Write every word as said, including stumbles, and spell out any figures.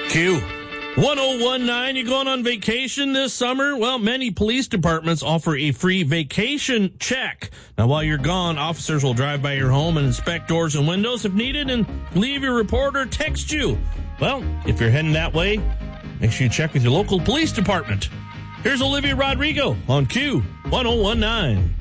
Q. one oh one nine, you going on vacation this summer? Well, many police departments offer a free vacation check. Now, while you're gone, officers will drive by your home and inspect doors and windows if needed and leave your report or text you. Well, if you're heading that way, make sure you check with your local police department. Here's Olivia Rodrigo on Q one oh one nine.